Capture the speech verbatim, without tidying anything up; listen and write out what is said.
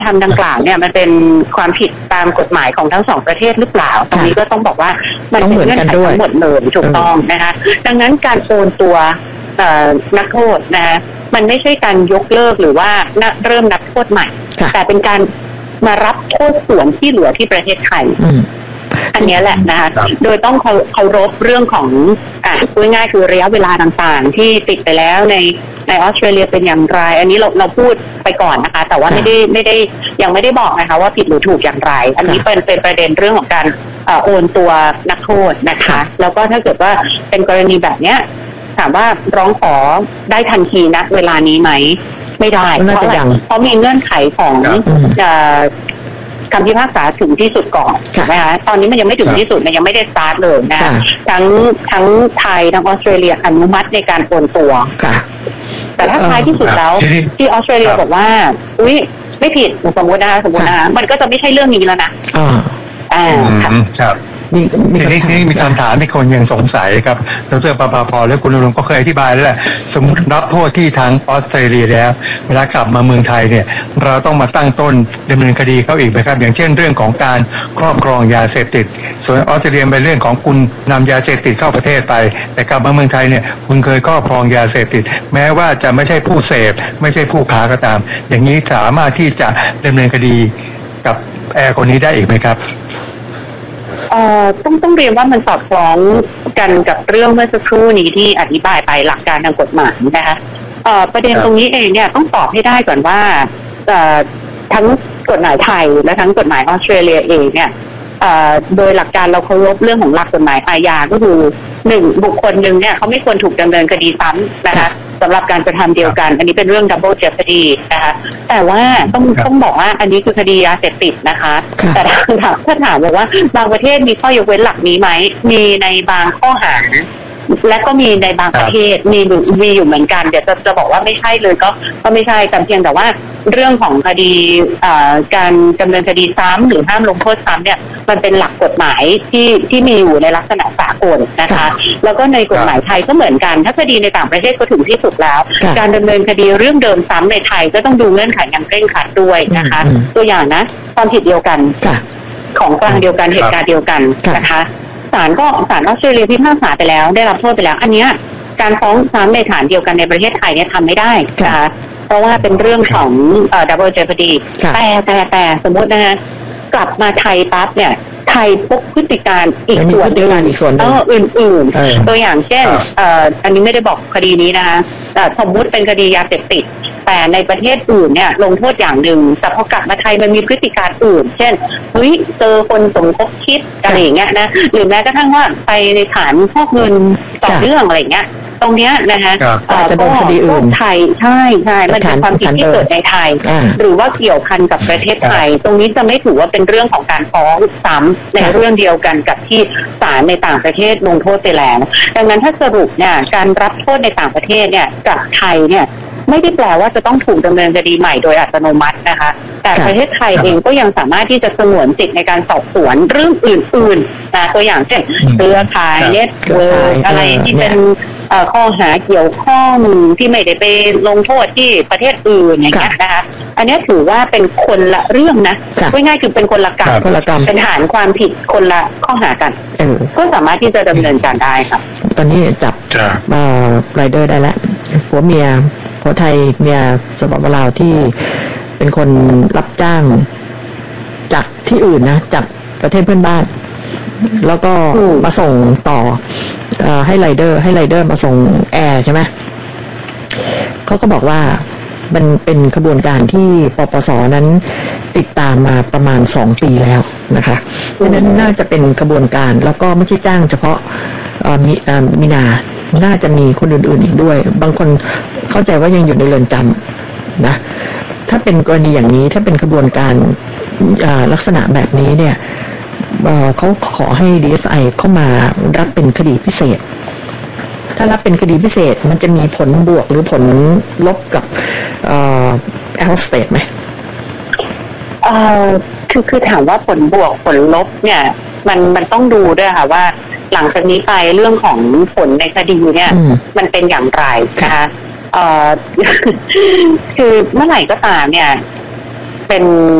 ทำดังกล่าวเนี่ยมันเป็นความผิดตามกฎหมายของทั้งสองประเทศหรือเปล่าตรงนี้ก็ต้องบอกว่ามันเป็นเงื่อนไขทั้งหมดเลยถูกต้องนะคะดังนั้นการโอนตัวนักโทษนะคะมันไม่ใช่การยกเลิกหรือว่าเริ่มนับโทษใหม่แต่เป็นการมารับโทษส่วนที่เหลือที่ประเทศไทยอันนี้แหละนะคะโดยต้องเคารพเรื่องของอ่ะพูดง่ายคือระยะเวลาต่างๆที่ติดไปแล้วในในออสเตรเลียเป็นอย่างไรอันนี้เราเราพูดไปก่อนนะคะแต่ว่าไม่ได้ไม่ได้ยังไม่ได้บอกนะคะว่าผิดหรือถูกอย่างไรอันนี้เป็นเป็นประเด็นเรื่องของการโอนตัวนักโทษนะคะแล้วก็ถ้าเกิดว่าเป็นกรณีแบบเนี้ยถามว่าร้องขอได้ทันทีนะเวลานี้ไหมไม่ได้เพราะเพราะมีเงื่อนไขของคำพิพากษาถึงที่สุดก่อนนะคะตอนนี้มันยังไม่ถึงที่สุดมันยังไม่ได้สตาร์ทเลยนะคะทั้งทั้งไทยทั้งออสเตรเลียอนุมัติในการโอนตัวแต่ถ้าท้ายที่สุดแล้วที่ออสเตรเลียบอกว่าอุ้ยไม่ผิดสมมตินะคะสมมตินะคะมันก็จะไม่ใช่เรื่องนี้แล้วนะอ่าอ่าครับมีมีนี่มีคำถามที่คนยังสงสัยครับดร.ประภาพรและคุณณรงค์ก็เคยอธิบายแล้วแหละสมมติรับโทษที่ทางออสเตรเลียแล้วเวลากลับมาเมืองไทยเนี่ยเราต้องมาตั้งต้นดำเนินคดีเขาอีกไหมครับอย่างเช่นเรื่องของการครอบครองยาเสพติดส่วนออสเตรเลียเป็นเรื่องของคุณนำยาเสพติดเข้าประเทศไปแต่กลับมาเมืองไทยเนี่ยคุณเคยครอบครองยาเสพติดแม้ว่าจะไม่ใช่ผู้เสพไม่ใช่ผู้ค้าก็ตามอย่างนี้สามารถที่จะดำเนินคดีกับแอร์คนนี้ได้อีกไหมครับเอ่อต้องต้องเรียนว่ามันสอดคล้องกันกับเรื่องเมื่อสักครู่นี้ที่อธิบายไปหลักการทางกฎหมายนะคะเอ่อประเด็นตรงนี้เองเนี่ยต้องตอบให้ได้ก่อนว่าเอ่อทั้งกฎหมายไทยและทั้งกฎหมายออสเตรเลียเองเนี่ยเอ่อโดยหลักการเราเคารพเรื่องของหลักกฎหมายอาญาก็คือหนึ่งบุคคลหนึ่งเนี่ยเขาไม่ควรถูกดำเนินคดีซ้ำนะคะสำหรับการกระทำเดียวกันอันนี้เป็นเรื่อง double jeopardy นะคะแต่ว่าต้องต้องบอกว่าอันนี้คือคดียาเสพติดนะคะแต่ถ้าถามถ้าถามบอกว่าบางประเทศมีข้อยกเว้นหลักนี้ไหมมีในบางข้อหาและก็มีในบางประเทศมีมีอยู่เหมือนกันเดี๋ยวจะจะบอกว่าไม่ใช่เลยก็ก็ไม่ใช่แต่เพียงแต่ว่าเรื่องของคดีการดำเนินคดีซ้ำหรือห้ามลงโทษซ้ำเนี่ยมันเป็นหลักกฎหมายที่ที่มีอยู่ในลักษณะสากลนะคะแล้วก็ในกฎหมายไทยก็เหมือนกันถ้าคดีในต่างประเทศก็ถึงที่สุดแล้วการดำเนินคดีเรื่องเดิมซ้ำในไทยก็ต้องดูเงื่อนไขอย่างเคร่งครัดด้วยนะคะตัวอย่างนะความผิดเดียวกันของกลางเดียวกันเหตุการณ์เดียวกันนะคะศาลก็ศาลออสเตรเลียพิพากษาไปแล้วได้รับโทษไปแล้วอันนี้การฟ้องซ้ำในฐานเดียวกันในประเทศไทยเนี่ยทำไม่ได้นะคะเพราะว่าเป็นเรื่องของเอ่อ double jeopardy แต่แต่แต่สมมตินะคะกลับมาไทยปั๊บเนี่ยไทยพบพฤติการอีกส่วนหนึ่งเอออื่นๆตัวอย่างเช่นเอ่ออันนี้ไม่ได้บอกคดีนี้นะคะสมมุติเป็นคดียาเสพติดแต่ในประเทศอื่นเนี่ยลงโทษอย่างหนึ่งแต่พอกลับมาไทยมันมีพฤติการอื่นเช่นเฮ้ยเจอคนสมคบคิดอะไรอย่างเงี้ยนะหรือแม้กระทั่งว่าไปในฐานฟอกเงินต่อเนื่องอะไรเงี้ยตรงเนี้ยนะคะจะโดนคดีอื่นไทยใช่ใช่มันเป็นความผิดที่เกิดในไทยหรือว่าเกี่ยวพันกับประเทศไทยตรงนี้จะไม่ถือว่าเป็นเรื่องของการฟ้องซ้ำในเรื่องเดียวกันกับที่ศาลในต่างประเทศลงโทษไปแล้วดังนั้นถ้าสรุปเนี่ยการรับโทษในต่างประเทศเนี่ยกับไทยเนี่ยไม่ได้แปลว่าจะต้องถูกดำเนินคดีใหม่โดยอัตโนมัตินะคะแต่ประเทศไทยเองก็ยังสามารถที่จะสงวนสิทธิในการสอบสวนเรื่องอื่นๆนะตัวอย่างเช่นเครือข่ายเน็ตเวิร์กอะไรที่เป็นข้อหาเกี่ยวข้องที่ไม่ได้ไปลงโทษที่ประเทศอื่นอย่างเงี้ยนะคะอันนี้ถือว่าเป็นคนละเรื่องนะง่ายๆคือเป็นคนละกรรมเป็นฐานความผิดคนละข้อหากันก็สามารถที่จะดำเนินการได้ค่ะตอนนี้จับไรเดอร์ได้แล้วผัวเมียผัวไทยเมียสปปลาวที่เป็นคนรับจ้างจากที่อื่นนะจากประเทศเพื่อนบ้านแล้วก็มาส่งต่อเอ่อให้ไรเดอร์ให้ไรเดอร์มาส่งแอร์ใช่ไหมเขาก็บอกว่ามันเป็นขบวนการที่ปปส.นั้นติดตามมาประมาณสองปีแล้วนะคะเพราะนั้นน่าจะเป็นขบวนการแล้วก็ไม่ใช่จ้างเฉพาะเอ่อมีเอ่อมีนาน่าจะมีคนอื่นๆอีกด้วยบางคนเข้าใจว่ายังอยู่ในเรือนจำนะถ้าเป็นกรณีอย่างนี้ถ้าเป็นขบวนการลักษณะแบบนี้เนี่ยเขาขอให้ ดี เอส ไอ เข้ามารับเป็นคดีพิเศษถ้ารับเป็นคดีพิเศษมันจะมีผลบวกหรือผลลบกับแอลสเตทไหมเอ่อคือคือถามว่าผลบวกผลลบเนี่ยมันมันต้องดูด้วยค่ะว่าหลังจากนี้ไปเรื่องของผลในคดีเนี่ยมันเป็นอย่างไรนะคะเอ่อคือเมื่อไหร่ก็ตามเนี่ยเป็น